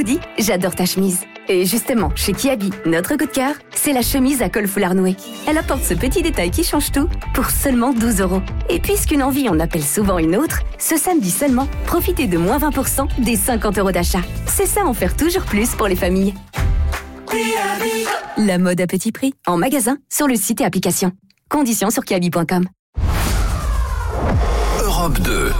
vous dit « J'adore ta chemise ». Et justement, chez Kiabi, notre coup de cœur, c'est la chemise à col foulard noué. Elle apporte ce petit détail qui change tout pour seulement 12 €. Et puisqu'une envie en appelle souvent une autre, ce samedi seulement, profitez de moins 20% des 50 € d'achat. C'est ça en faire toujours plus pour les familles. La mode à petit prix, en magasin, sur le site et application. Conditions sur kiabi.com. Europe 2.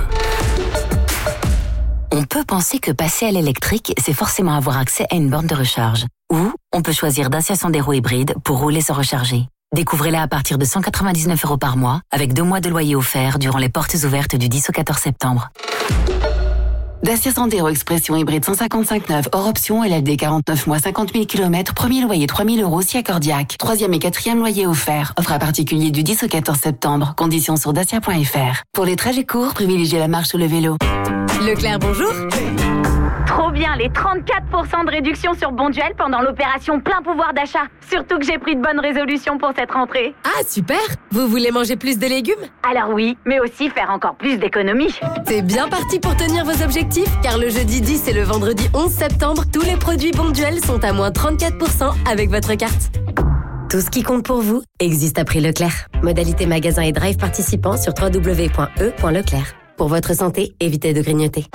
On peut penser que passer à l'électrique, c'est forcément avoir accès à une borne de recharge. Ou on peut choisir Dacia Sandero hybride pour rouler sans recharger. Découvrez-la à partir de 199 € par mois, avec 2 mois de loyer offert durant les portes ouvertes du 10 au 14 septembre. Dacia Sandero Expression hybride 155/9 hors option, LLD 49 mois 50 000 km, premier loyer 3 000 € si accordiaque. 3e et 4e loyer offert. Offre à particulier du 10 au 14 septembre. Conditions sur dacia.fr. Pour les trajets courts, privilégiez la marche ou le vélo. Leclerc, bonjour. Trop bien, les 34% de réduction sur Bonduel pendant l'opération plein pouvoir d'achat. Surtout que j'ai pris de bonnes résolutions pour cette rentrée. Ah, super. Vous voulez manger plus de légumes? Alors oui, mais aussi faire encore plus d'économies. C'est bien parti pour tenir vos objectifs, car le jeudi 10 et le vendredi 11 septembre, tous les produits Bonduel sont à moins 34% avec votre carte. Tout ce qui compte pour vous existe à prix Leclerc. Modalité magasin et drive participants sur www.e.leclerc. Pour votre santé, évitez de grignoter.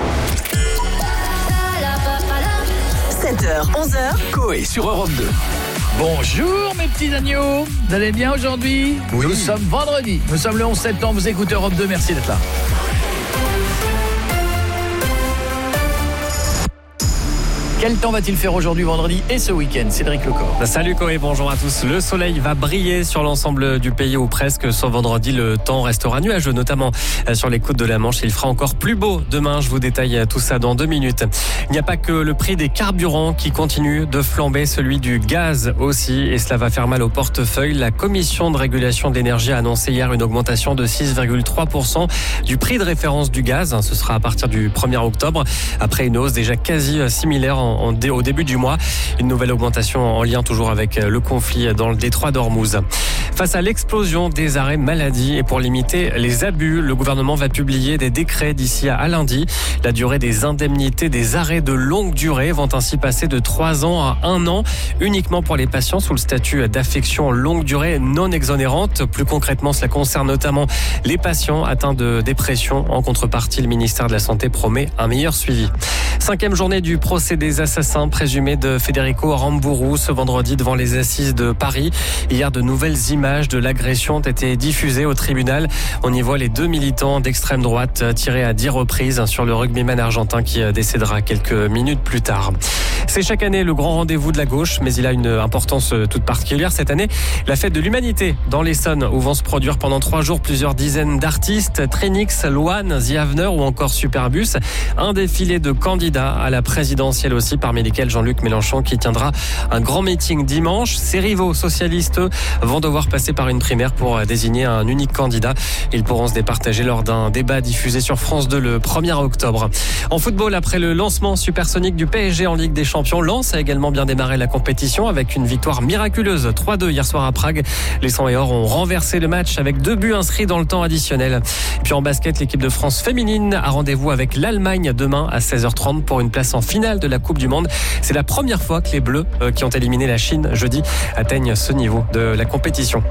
7h, 11h. Coé sur Europe 2. Bonjour mes petits agneaux, vous allez bien aujourd'hui? Oui. Nous sommes vendredi, nous sommes le 11 septembre, vous écoutez Europe 2, merci d'être là. Quel temps va-t-il faire aujourd'hui, vendredi et ce week-end? Cédric Lecor. Salut Coé, bonjour à tous. Le soleil va briller sur l'ensemble du pays ou presque. Ce vendredi, le temps restera nuageux, notamment sur les côtes de la Manche. Il fera encore plus beau demain. Je vous détaille tout ça dans 2 minutes. Il n'y a pas que le prix des carburants qui continue de flamber, celui du gaz aussi. Et cela va faire mal au portefeuille. La Commission de régulation de l'énergie a annoncé hier une augmentation de 6,3% du prix de référence du gaz. Ce sera à partir du 1er octobre, après une hausse déjà quasi similaire au début du mois. Une nouvelle augmentation en lien toujours avec le conflit dans le détroit d'Ormuz. Face à l'explosion des arrêts maladie et pour limiter les abus, le gouvernement va publier des décrets d'ici à lundi. La durée des indemnités des arrêts de longue durée vont ainsi passer de 3 ans à 1 an, uniquement pour les patients sous le statut d'affection longue durée non exonérante. Plus concrètement, cela concerne notamment les patients atteints de dépression. En contrepartie, le ministère de la Santé promet un meilleur suivi. 5e journée du procès des assassins présumés de Federico Aramburu ce vendredi devant les assises de Paris. Hier, de nouvelles images de l'agression ont été diffusées au tribunal. On y voit les 2 militants d'extrême droite tirés à 10 reprises sur le rugbyman argentin qui décédera quelques minutes plus tard. C'est chaque année le grand rendez-vous de la gauche, mais il a une importance toute particulière cette année. La fête de l'humanité dans l'Essonne, où vont se produire pendant 3 jours plusieurs dizaines d'artistes, Trinix, Loane, The Avener ou encore Superbus. Un défilé de candidats à la présidentielle aussi, parmi lesquels Jean-Luc Mélenchon qui tiendra un grand meeting dimanche. Ses rivaux socialistes vont devoir passer par une primaire pour désigner un unique candidat. Ils pourront se départager lors d'un débat diffusé sur France 2 le 1er octobre. En football, après le lancement supersonique du PSG en Ligue des Champions, Lens a également bien démarré la compétition avec une victoire miraculeuse 3-2 hier soir à Prague. Les 100 et or ont renversé le match avec 2 buts inscrits dans le temps additionnel. Puis en basket, l'équipe de France féminine a rendez-vous avec l'Allemagne demain à 16h30 pour une place en finale de la Coupe du Monde. C'est la première fois que les Bleus, qui ont éliminé la Chine jeudi, atteignent ce niveau de la compétition.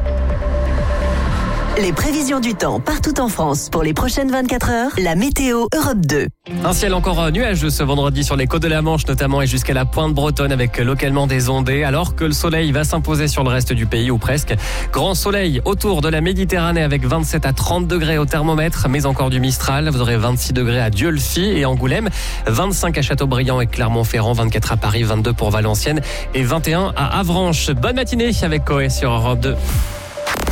Les prévisions du temps partout en France pour les prochaines 24 heures. La météo Europe 2. Un ciel encore nuageux ce vendredi sur les côtes de la Manche notamment et jusqu'à la pointe bretonne avec localement des ondées alors que le soleil va s'imposer sur le reste du pays ou presque. Grand soleil autour de la Méditerranée avec 27 à 30 degrés au thermomètre mais encore du Mistral. Vous aurez 26 degrés à Dieulfi et Angoulême, 25 à Châteaubriand et Clermont-Ferrand, 24 à Paris, 22 pour Valenciennes et 21 à Avranches. Bonne matinée avec Coé sur Europe 2.